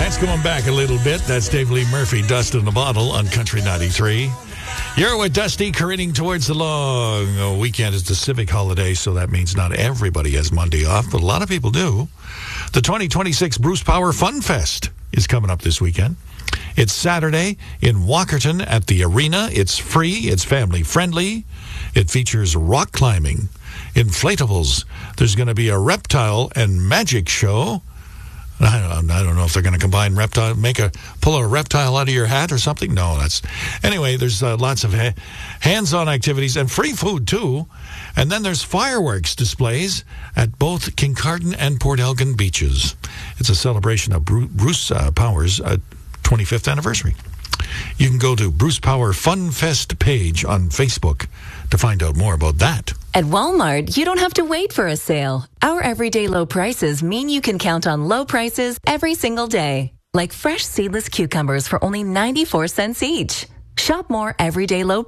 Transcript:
That's going back a little bit. That's Dave Lee Murphy, Dust in the Bottle on Country 93. You're with Dusty, careening towards the long weekend. It's the civic holiday, so that means not everybody has Monday off, but a lot of people do. The 2026 Bruce Power Fun Fest is coming up this weekend. It's Saturday in Walkerton at the Arena. It's free. It's family friendly. It features rock climbing, inflatables. There's going to be a reptile and magic show. I don't know if they're going to combine reptile, pull a reptile out of your hat or something. No, anyway. There's lots of hands-on activities and free food too, and then there's fireworks displays at both Kincardine and Port Elgin beaches. It's a celebration of Bruce Power's 25th anniversary. You can go to Bruce Power Fun Fest page on Facebook to find out more about that. At Walmart, you don't have to wait for a sale. Our everyday low prices mean you can count on low prices every single day. Like fresh seedless cucumbers for only 94 cents each. Shop more everyday low